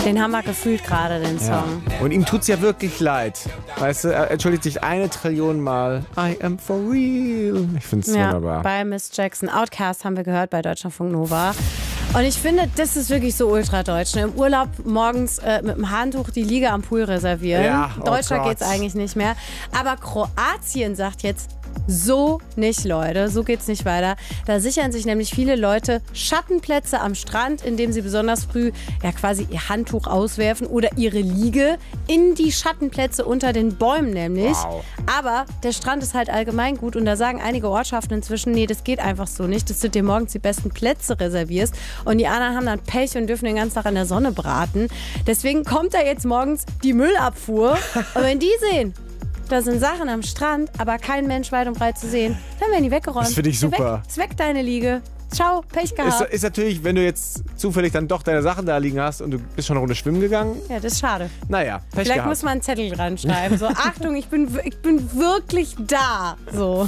Den haben wir gefühlt gerade, den Song. Ja. Und ihm tut's ja wirklich leid. Weißt du, er entschuldigt sich 1 Trillion Mal. I am for real. Ich find's wunderbar. Bei Miss Jackson. Outcast haben wir gehört bei Deutschlandfunk Nova. Und ich finde, das ist wirklich so ultradeutsch. Ne? Im Urlaub morgens mit dem Handtuch die Liege am Pool reservieren. Ja, Deutscher geht's eigentlich nicht mehr. Aber Kroatien sagt jetzt, so nicht, Leute. So geht's nicht weiter. Da sichern sich nämlich viele Leute Schattenplätze am Strand, indem sie besonders früh quasi ihr Handtuch auswerfen oder ihre Liege in die Schattenplätze unter den Bäumen nämlich. Wow. Aber der Strand ist halt allgemein gut und da sagen einige Ortschaften inzwischen, nee, das geht einfach so nicht, dass du dir morgens die besten Plätze reservierst und die anderen haben dann Pech und dürfen den ganzen Tag in der Sonne braten. Deswegen kommt da jetzt morgens die Müllabfuhr und wenn die sehen, da sind Sachen am Strand, aber kein Mensch weit und breit zu sehen, dann werden die weggeräumt. Das finde ich super. Ist weg deine Liege. Ciao, Pech gehabt. Ist natürlich, wenn du jetzt zufällig dann doch deine Sachen da liegen hast und du bist schon eine Runde schwimmen gegangen. Ja, das ist schade. Naja, Pech Vielleicht gehabt. muss man einen Zettel dran schreiben. So, Achtung, ich bin wirklich da. So.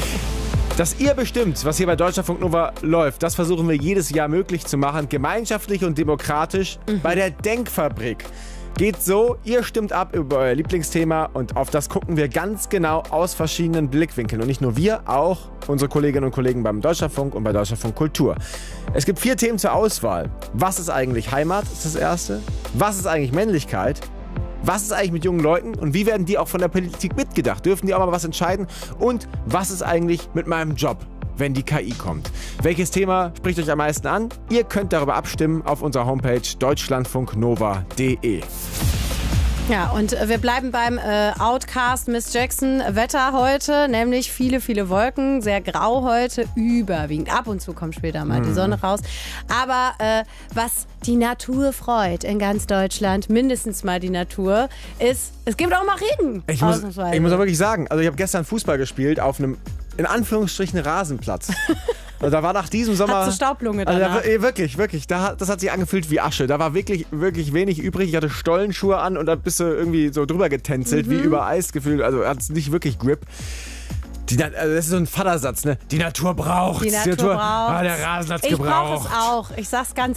Dass ihr bestimmt, was hier bei Deutschlandfunk Nova läuft, das versuchen wir jedes Jahr möglich zu machen. Gemeinschaftlich und demokratisch bei der Denkfabrik. Geht so, ihr stimmt ab über euer Lieblingsthema und auf das gucken wir ganz genau aus verschiedenen Blickwinkeln. Und nicht nur wir, auch unsere Kolleginnen und Kollegen beim Deutschlandfunk und bei Deutschlandfunk Kultur. Es gibt 4 Themen zur Auswahl. Was ist eigentlich Heimat, ist das erste. Was ist eigentlich Männlichkeit? Was ist eigentlich mit jungen Leuten und wie werden die auch von der Politik mitgedacht? Dürfen die auch mal was entscheiden? Und was ist eigentlich mit meinem Job, wenn die KI kommt? Welches Thema spricht euch am meisten an? Ihr könnt darüber abstimmen auf unserer Homepage deutschlandfunknova.de. Ja, und wir bleiben beim Outcast Miss Jackson Wetter heute, nämlich viele, viele Wolken, sehr grau heute, überwiegend. Ab und zu kommt später mal die Sonne raus. Aber was die Natur freut in ganz Deutschland, mindestens mal die Natur, ist, es gibt auch mal Regen. Ich muss auch wirklich sagen, also ich habe gestern Fußball gespielt auf einem, in Anführungsstrichen, Rasenplatz. Also da war nach diesem Sommer... Hast du Staublunge danach? Also wirklich. Das hat sich angefühlt wie Asche. Da war wirklich wenig übrig. Ich hatte Stollenschuhe an und da bist du irgendwie so drüber getänzelt, wie über Eis gefühlt. Also hat es nicht wirklich Grip. Also das ist so ein Vatersatz, ne? Die Natur braucht. Die Natur braucht. Der Rasen hat's gebraucht. Ich brauche es auch. Ich sag's ganz